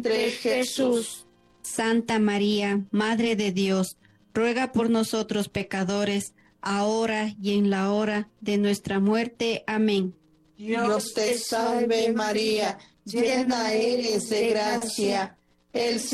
vientre Jesús. Santa María, Madre de Dios, ruega por nosotros pecadores, ahora y en la hora de nuestra muerte. Amén. Dios te salve María, llena eres de gracia, el